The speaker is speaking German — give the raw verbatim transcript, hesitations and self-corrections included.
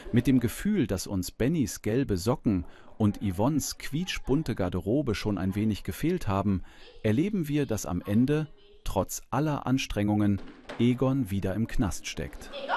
Mit dem Gefühl, dass uns Bennys gelbe Socken und Yvonnes quietschbunte Garderobe schon ein wenig gefehlt haben, erleben wir, dass am Ende, trotz aller Anstrengungen, Egon wieder im Knast steckt. Egon!